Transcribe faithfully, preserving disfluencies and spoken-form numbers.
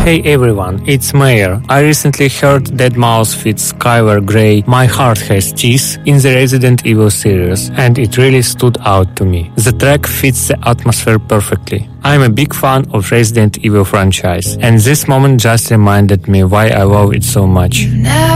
Hey everyone, it's Mayer. I recently heard deadmau five fits Skylar Grey My Heart Has Teeth in the Resident Evil series, and it really stood out to me. The track fits the atmosphere perfectly. I'm a big fan of Resident Evil franchise, and this moment just reminded me why I love it so much. Never